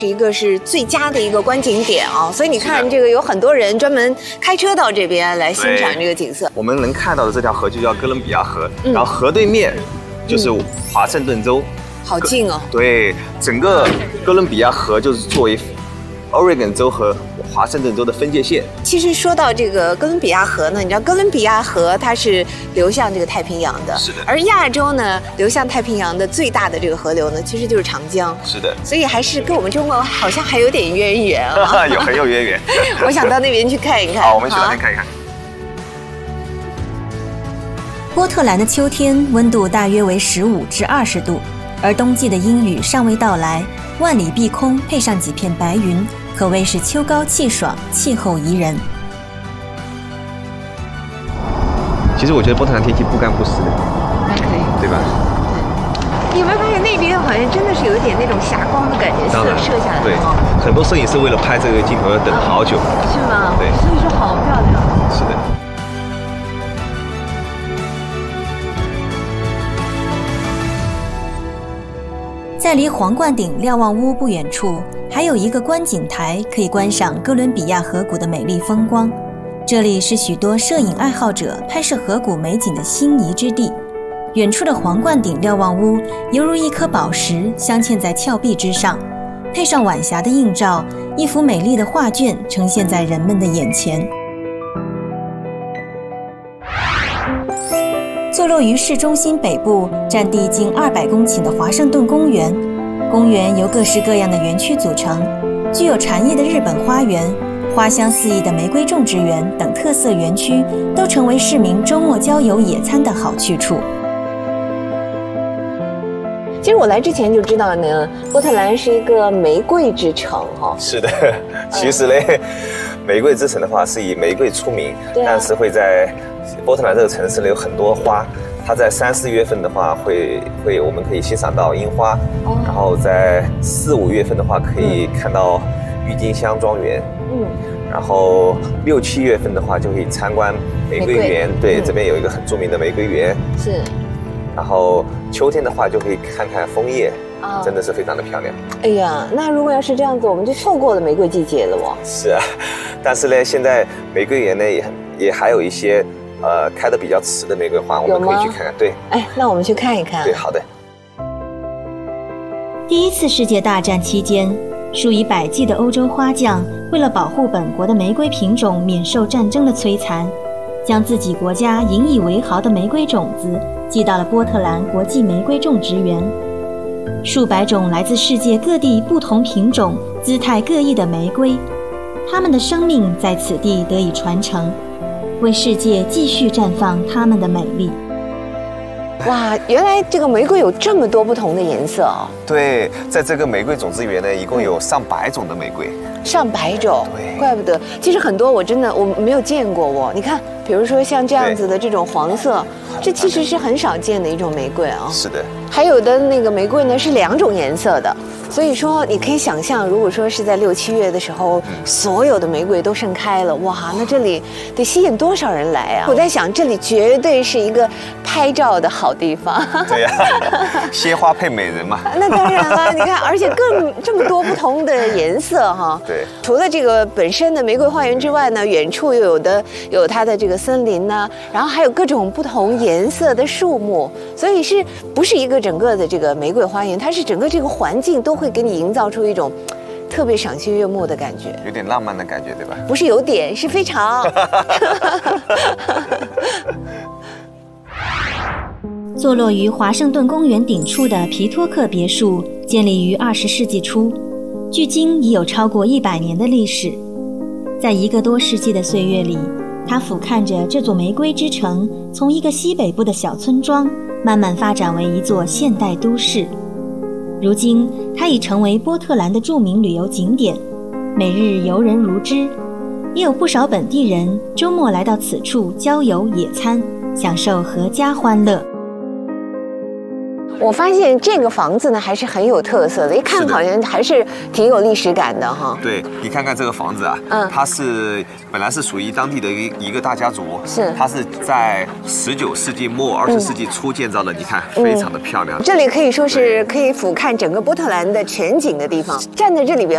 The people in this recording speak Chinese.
一个是最佳的一个观景点啊，所以你看这个有很多人专门开车到这边来欣赏这个景色。 我们能看到的这条河就叫哥伦比亚河，然后河对面就是华盛顿州， 好近哦。 对，整个哥伦比亚河就是作为 Oregon 州和华盛顿州的分界线。 其实说到这个哥伦比亚河呢，你知道哥伦比亚河它是流向这个太平洋的， 是的。 而亚洲呢，流向太平洋的最大的这个河流呢，其实就是长江。 是的。 所以还是跟我们中国好像还有点渊源啊， 很有渊源。 我想到那边去看一看。 好，我们去那边看一看。 波特兰的秋天温度大约为15至20度，而冬季的阴雨尚未到来，万里碧空配上几片白云，可谓是秋高气爽，气候宜人。 其实我觉得波特兰天气不干不湿的， 还可以， 对吧？ 对。你有没有发现那边好像真的是有一点那种霞光的感觉，射下来。 对，很多摄影师为了拍这个镜头要等好久。 是吗？ 对。 所以说好漂亮。 是的。 在离皇冠顶瞭望屋不远处，还有一个观景台，可以观赏哥伦比亚河谷的美丽风光。这里是许多摄影爱好者拍摄河谷美景的心仪之地。远处的皇冠顶瞭望屋犹如一颗宝石镶嵌在峭壁之上，配上晚霞的映照，一幅美丽的画卷呈现在人们的眼前。坐落于市中心北部，占地近200公顷的华盛顿公园。公园由各式各样的园区组成，具有禅意的日本花园、花香四溢的玫瑰种植园等特色园区，都成为市民周末郊游野餐的好去处。 其实我来之前就知道呢，波特兰是一个玫瑰之城哈。 是的，其实嘞，玫瑰之城的话是以玫瑰出名，但是会在波特兰这个城市呢有很多花，它在3、4月份的话我们可以欣赏到樱花，然后在4、5月份的话可以看到郁金香庄园，然后6、7月份的话就可以参观玫瑰园，对，这边有一个很著名的玫瑰园， 是。 然后秋天的话就可以看看枫叶，真的是非常的漂亮。 哎呀，那如果要是这样子，我们就错过了玫瑰季节了哦。 是啊，但是呢，现在玫瑰园呢也还有一些开得比较迟的玫瑰花，我们可以去看看。对， 哎，那我们去看一看。 对，好的。 第1次世界大战期间，数以百计的欧洲花匠为了保护本国的玫瑰品种免受战争的摧残，将自己国家引以为豪的玫瑰种子寄到了波特兰国际玫瑰种植园。数百种来自世界各地不同品种、姿态各异的玫瑰，它们的生命在此地得以传承，为世界继续绽放它们的美丽。 哇，原来这个玫瑰有这么多不同的颜色哦。 对，在这个玫瑰种植园呢，一共有上百种的玫瑰。 上百种， 对， 怪不得。其实很多我没有见过哦。你看，比如说像这样子的这种黄色，这其实是很少见的一种玫瑰啊。 是的。 还有的那个玫瑰呢是2种颜色的，所以说你可以想象，如果说是在6、7月的时候，所有的玫瑰都盛开了，哇，那这里得吸引多少人来啊！我在想，这里绝对是一个拍照的好地方。 对呀，鲜花配美人嘛。 那当然了，你看，而且这么多不同的颜色哈。 对。 除了这个本身的玫瑰花园之外呢，远处又有它的这个森林呢，然后还有各种不同颜色的树木，所以不是一个整个的这个玫瑰花园，它是整个这个环境都会给你营造出一种特别赏心悦目的感觉， 有点浪漫的感觉，对吧？ 不是有点，是非常。 坐落于华盛顿公园顶处的皮托克别墅，建立于20世纪初，距今已有超过100年的历史。在1个多世纪的岁月里，它俯瞰着这座玫瑰之城，从一个西北部的小村庄慢慢发展为一座现代都市。如今，它已成为波特兰的著名旅游景点，每日游人如织，也有不少本地人周末来到此处郊游野餐，享受阖家欢乐。 我发现这个房子呢还是很有特色的，一看好像还是挺有历史感的哈。 对，你看看这个房子啊，它本来是属于当地的一个大家族，它是在19世纪末20世纪初建造的，你看非常的漂亮。 这里可以说是可以俯瞰整个波特兰的全景的地方，站在这里边